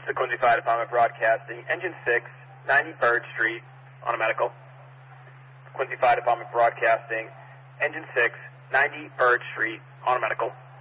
This is the Quincy Fire Department broadcasting. Engine 6, 90 Bird Street, on a medical. Quincy Fire Department broadcasting. Engine 6, 90 Bird Street, on a medical.